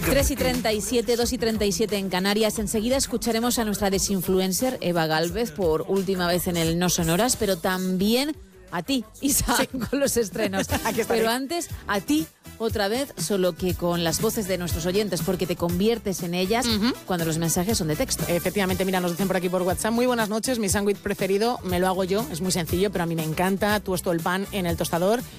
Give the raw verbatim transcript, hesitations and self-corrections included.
tres y treinta y siete, dos y treinta y siete en Canarias. Enseguida escucharemos a nuestra desinfluencer Eva Gálvez por última vez en el No Sonoras, pero también a ti, Isa, sí, con los estrenos. Pero antes, a ti otra vez, solo que con las voces de nuestros oyentes, porque te conviertes en ellas uh-huh. cuando los mensajes son de texto. Efectivamente, mira, nos dicen por aquí por WhatsApp: muy buenas noches, mi sándwich preferido me lo hago yo, es muy sencillo, pero a mí me encanta. Tuesto el pan en el tostador